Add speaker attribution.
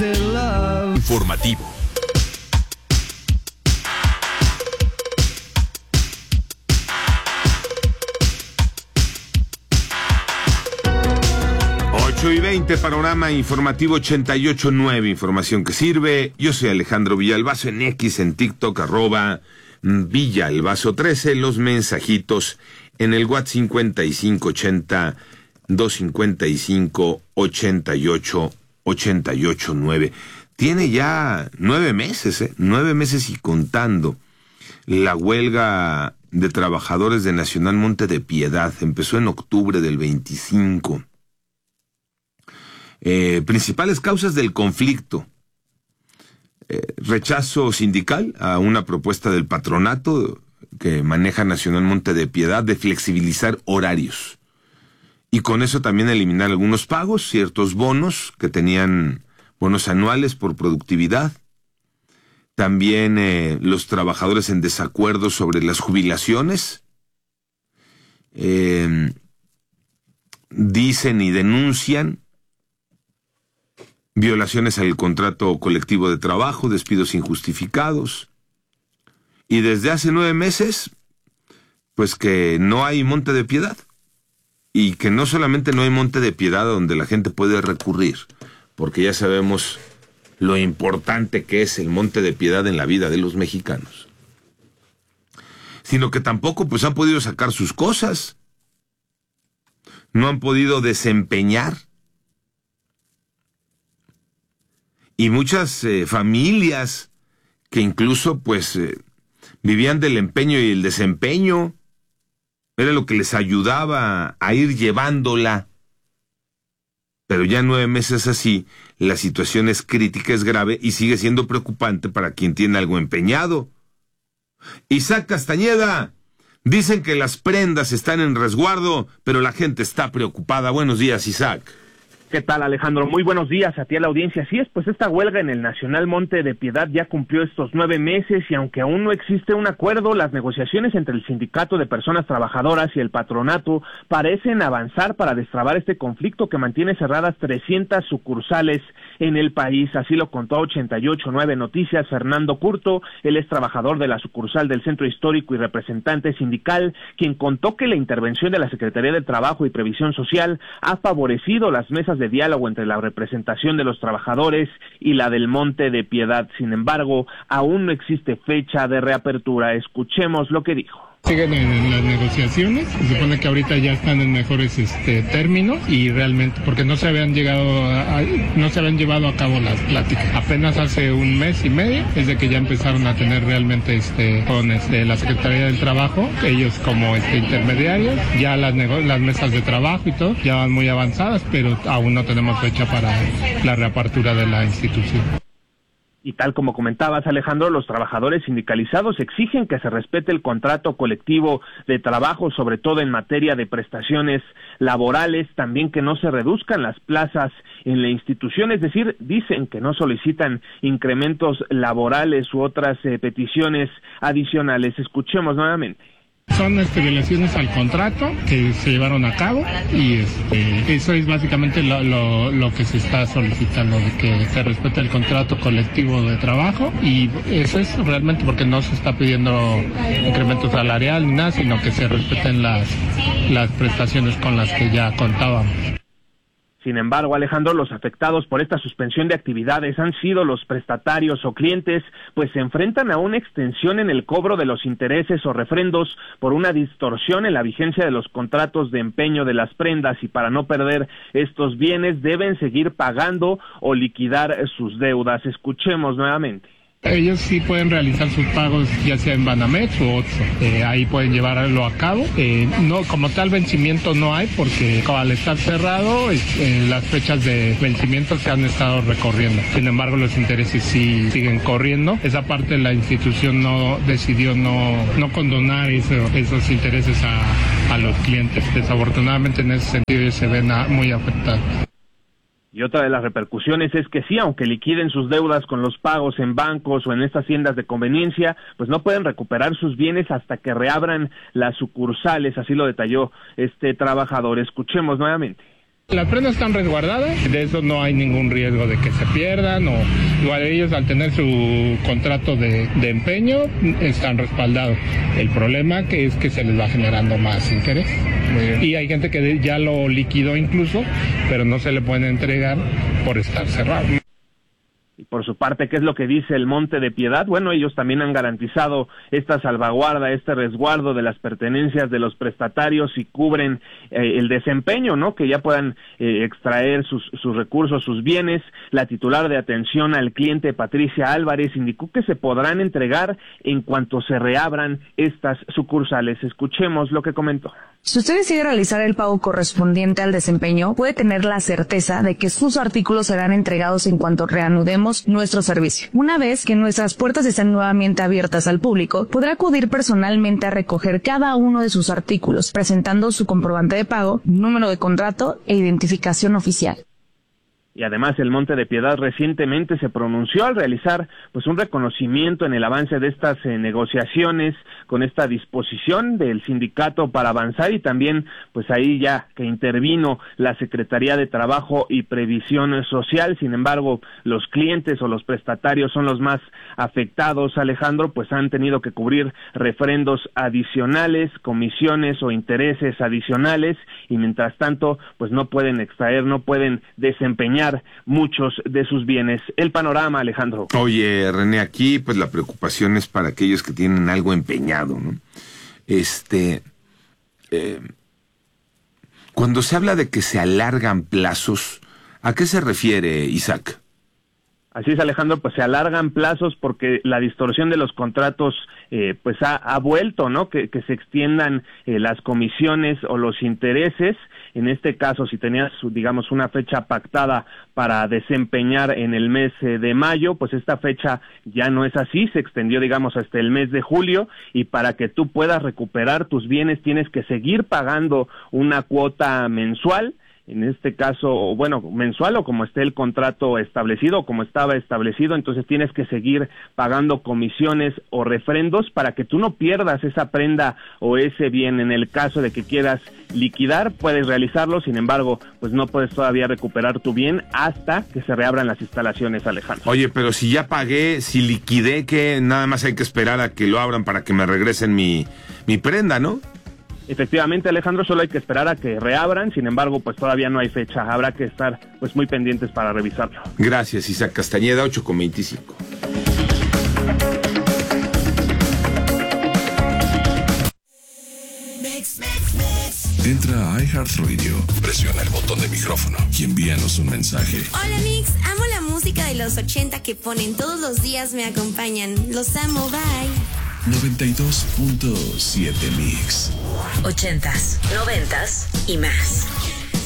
Speaker 1: Informativo.
Speaker 2: Y 20, panorama informativo 88.9, información que sirve. Yo soy Alejandro Villalbazo, en X, en TikTok, @Villalbazo13, los mensajitos en el WhatsApp 5580 255 88 Tiene ya 9 meses, 9 meses y contando. La huelga de trabajadores de Nacional Monte de Piedad empezó en octubre del 25. Principales causas del conflicto: rechazo sindical a una propuesta del patronato que maneja Nacional Monte de Piedad de flexibilizar horarios y con eso también eliminar algunos pagos, ciertos bonos que tenían bonos anuales por productividad. También los trabajadores en desacuerdo sobre las jubilaciones dicen y denuncian violaciones al contrato colectivo de trabajo, despidos injustificados. Y desde hace 9 meses, pues que no hay Monte de Piedad. Y que no solamente no hay Monte de Piedad donde la gente puede recurrir, porque ya sabemos lo importante que es el Monte de Piedad en la vida de los mexicanos, sino que tampoco pues han podido sacar sus cosas. No han podido desempeñar. Y muchas familias que incluso pues vivían del empeño y el desempeño, era lo que les ayudaba a ir llevándola. Pero ya 9 meses así, la situación es crítica, es grave y sigue siendo preocupante para quien tiene algo empeñado. Isaac Castañeda, dicen que las prendas están en resguardo, pero la gente está preocupada. Buenos días, Isaac.
Speaker 3: ¿Qué tal, Alejandro? Muy buenos días a ti, a la audiencia. Así es, pues esta huelga en el Nacional Monte de Piedad ya cumplió estos 9 meses y aunque aún no existe un acuerdo, las negociaciones entre el Sindicato de Personas Trabajadoras y el patronato parecen avanzar para destrabar este conflicto que mantiene cerradas 300 sucursales en el país. Así lo contó a 88.9 Noticias Fernando Curto. Él es trabajador de la sucursal del Centro Histórico y representante sindical, quien contó que la intervención de la Secretaría de Trabajo y Previsión Social ha favorecido las mesas de diálogo entre la representación de los trabajadores y la del Monte de Piedad. Sin embargo, aún no existe fecha de reapertura. Escuchemos lo que dijo.
Speaker 4: Siguen en las negociaciones, se supone que ahorita ya están en mejores términos y realmente porque no se habían llevado a cabo las pláticas. Apenas hace 1 mes y medio es de que ya empezaron a tener realmente con la Secretaría del Trabajo, ellos como intermediarios, ya las mesas de trabajo y todo ya van muy avanzadas, pero aún no tenemos fecha para la reapertura de la institución.
Speaker 3: Y tal como comentabas, Alejandro, los trabajadores sindicalizados exigen que se respete el contrato colectivo de trabajo, sobre todo en materia de prestaciones laborales, también que no se reduzcan las plazas en la institución, es decir, dicen que no solicitan incrementos laborales u otras peticiones adicionales. Escuchemos nuevamente.
Speaker 4: Son violaciones al contrato que se llevaron a cabo y eso es básicamente lo que se está solicitando, de que se respete el contrato colectivo de trabajo, y eso es realmente porque no se está pidiendo incremento salarial ni nada, sino que se respeten las prestaciones con las que ya contábamos.
Speaker 3: Sin embargo, Alejandro, los afectados por esta suspensión de actividades han sido los prestatarios o clientes, pues se enfrentan a una extensión en el cobro de los intereses o refrendos por una distorsión en la vigencia de los contratos de empeño de las prendas, y para no perder estos bienes deben seguir pagando o liquidar sus deudas. Escuchemos nuevamente.
Speaker 4: Ellos sí pueden realizar sus pagos ya sea en Banamex u Oxxo, ahí pueden llevarlo a cabo. No, como tal vencimiento no hay, porque al estar cerrado las fechas de vencimiento se han estado recorriendo. Sin embargo, los intereses sí siguen corriendo. Esa parte la institución decidió no condonar esos intereses a los clientes. Desafortunadamente en ese sentido se ven muy afectados.
Speaker 3: Y otra de las repercusiones es que sí, aunque liquiden sus deudas con los pagos en bancos o en estas tiendas de conveniencia, pues no pueden recuperar sus bienes hasta que reabran las sucursales, así lo detalló este trabajador. Escuchemos nuevamente.
Speaker 4: Las prendas están resguardadas, de eso no hay ningún riesgo de que se pierdan, o igual ellos al tener su contrato de empeño están respaldados. El problema que es que se les va generando más interés. Y hay gente que ya lo liquidó incluso, pero no se le puede entregar por estar cerrado.
Speaker 3: Y por su parte, ¿qué es lo que dice el Monte de Piedad? Bueno, ellos también han garantizado esta salvaguarda, este resguardo de las pertenencias de los prestatarios y cubren el desempeño, ¿no? Que ya puedan extraer sus recursos, sus bienes. La titular de atención al cliente, Patricia Álvarez, indicó que se podrán entregar en cuanto se reabran estas sucursales. Escuchemos lo que comentó.
Speaker 1: Si usted decide realizar el pago correspondiente al desempeño, puede tener la certeza de que sus artículos serán entregados en cuanto reanudemos nuestro servicio. Una vez que nuestras puertas estén nuevamente abiertas al público, podrá acudir personalmente a recoger cada uno de sus artículos, presentando su comprobante de pago, número de contrato e identificación oficial.
Speaker 3: Y además el Monte de Piedad recientemente se pronunció al realizar pues un reconocimiento en el avance de estas negociaciones con esta disposición del sindicato para avanzar, y también pues ahí ya que intervino la Secretaría de Trabajo y Previsión Social. Sin embargo, los clientes o los prestatarios son los más afectados, Alejandro, pues han tenido que cubrir refrendos adicionales, comisiones o intereses adicionales, y mientras tanto pues no pueden extraer, no pueden desempeñar muchos de sus bienes. El panorama, Alejandro.
Speaker 2: Oye, René, aquí pues la preocupación es para aquellos que tienen algo empeñado, ¿no? Cuando se habla de que se alargan plazos, ¿a qué se refiere, Isaac?
Speaker 3: Así es, Alejandro, pues se alargan plazos porque la distorsión de los contratos pues ha vuelto, ¿no? Que se extiendan las comisiones o los intereses. En este caso, si tenías, digamos, una fecha pactada para desempeñar en el mes de mayo, pues esta fecha ya no es así, se extendió, digamos, hasta el mes de julio, y para que tú puedas recuperar tus bienes tienes que seguir pagando una cuota mensual. En este caso, bueno, mensual o como esté el contrato establecido o como estaba establecido, entonces tienes que seguir pagando comisiones o refrendos para que tú no pierdas esa prenda o ese bien. En el caso de que quieras liquidar, puedes realizarlo, sin embargo, pues no puedes todavía recuperar tu bien hasta que se reabran las instalaciones, Alejandro.
Speaker 2: Oye, pero si ya pagué, si liquidé, que nada más hay que esperar a que lo abran para que me regresen mi prenda, ¿no?
Speaker 3: Efectivamente, Alejandro, solo hay que esperar a que reabran, sin embargo, pues todavía no hay fecha, habrá que estar pues muy pendientes para revisarlo.
Speaker 2: Gracias, Isaac Castañeda, 8:25.
Speaker 5: Entra a iHeartRadio, presiona el botón de micrófono y envíanos un mensaje.
Speaker 6: Hola Mix, amo la música de los 80 que ponen todos los días, me acompañan. Los amo, bye.
Speaker 5: 92.7 Mix.
Speaker 7: 80s, 90s y más.